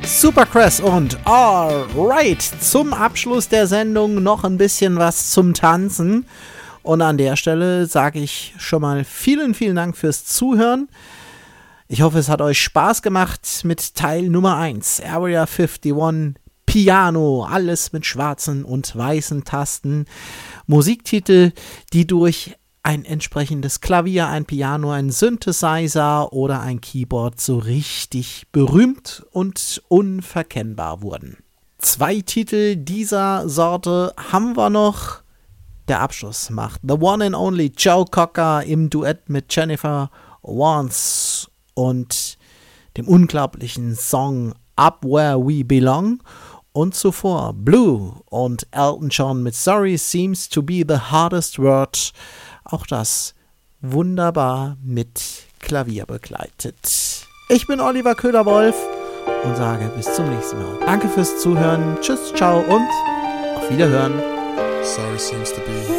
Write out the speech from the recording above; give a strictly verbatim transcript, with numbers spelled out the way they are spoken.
Supercrest und Alright. Zum Abschluss der Sendung noch ein bisschen was zum Tanzen. Und an der Stelle sage ich schon mal vielen, vielen Dank fürs Zuhören. Ich hoffe, es hat euch Spaß gemacht mit Teil Nummer eins. Area einundfünfzig, Piano, alles mit schwarzen und weißen Tasten. Musiktitel, die durch ein entsprechendes Klavier, ein Piano, ein Synthesizer oder ein Keyboard so richtig berühmt und unverkennbar wurden. Zwei Titel dieser Sorte haben wir noch. Der Abschluss macht The One and Only Joe Cocker im Duett mit Jennifer Warnes und dem unglaublichen Song Up Where We Belong. Und zuvor Blue und Elton John mit Sorry Seems to Be the Hardest Word. Auch das wunderbar mit Klavier begleitet. Ich bin Oliver Köhler-Wolf und sage bis zum nächsten Mal. Danke fürs Zuhören. Tschüss, ciao und auf Wiederhören. Sorry seems to be